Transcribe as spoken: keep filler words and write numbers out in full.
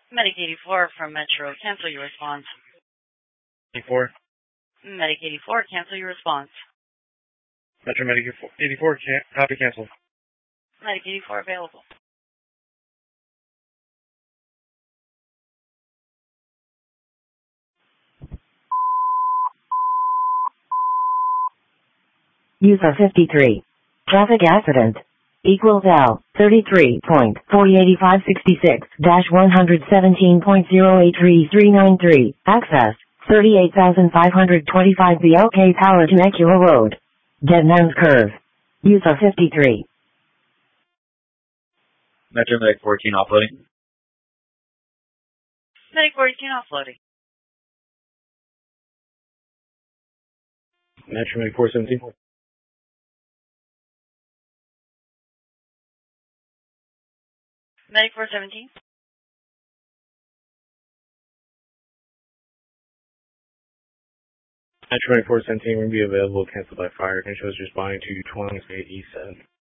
Medic eighty-four from Metro, cancel your response. eighty-four. Medic eighty-four, cancel your response. Metro Medic eighty-four, can copy cancel. Medic eighty-four available. User fifty-three. Traffic accident. Equals L, thirty-three point four eighty-five sixty-six dash one seventeen point zero eight three three nine three. Access, thirty-eight thousand five hundred twenty-five B L K Power Temecula Road. Dead Man's Curve. User fifty-three. Metro Medic fourteen offloading. Medic fourteen offloading. Metro Medic four seventeen. Medic four seventeen. Metro Medic four seventeen will be available, cancelled by fire. Controls responding to twenty-eight E seven.